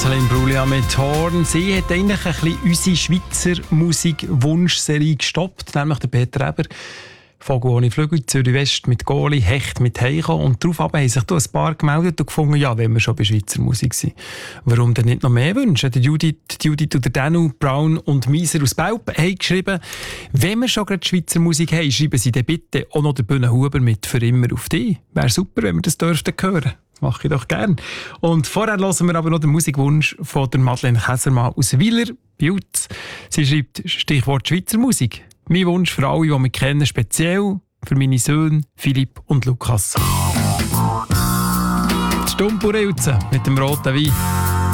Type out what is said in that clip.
Nathalie Imbruglia mit Horn. Sie hat eigentlich ein bisschen unsere Schweizer Musik-Wunschserie gestoppt, nämlich der Peter Eber. Vogel ohne Flügel, Zürich West mit Goli, Hecht mit Heiko. Und darauf haben sich ein paar gemeldet und gefunden, ja, wenn wir schon bei Schweizer Musik sind, warum denn nicht noch mehr wünschen? Der Judith und der Danu, Brown und Mieser aus Belp haben geschrieben, wenn wir schon gerade Schweizer Musik haben, schreiben sie dann bitte auch noch den Bühne Huber mit «Für immer auf dich». Wäre super, wenn wir das dürften hören. Mache ich doch gern. Und vorher hören wir aber noch den Musikwunsch von der Madeleine Käsermann aus Weiler, Biutz. Sie schreibt Stichwort Schweizer Musik. Mein Wunsch für alle, die mich kennen, speziell für meine Söhne Philipp und Lukas. Die Stumpurilze mit dem roten Wein.